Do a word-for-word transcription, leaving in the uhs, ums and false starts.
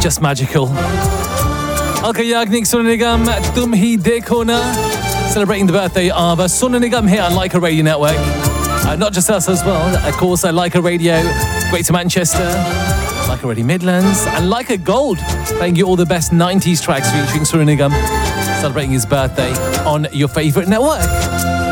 just magical. Alka Yagnik Sonanigam, Tum Hi Dekho Na, celebrating the birthday of uh, Sonanigam here on Leica Radio Network. Uh, not just us as well, of course, uh, Leica Radio, Greater Manchester, Leica Radio Midlands, and Leica Gold, playing you all the best nineties tracks featuring Sonanigam, celebrating his birthday on your favourite network.